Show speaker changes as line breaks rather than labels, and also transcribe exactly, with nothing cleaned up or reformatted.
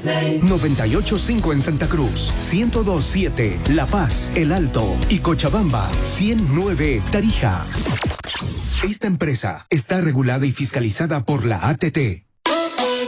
noventa y ocho punto cinco en Santa Cruz, ciento dos punto siete La Paz, El Alto y Cochabamba, ciento nueve Tarija. Esta empresa está regulada y fiscalizada por la A T T.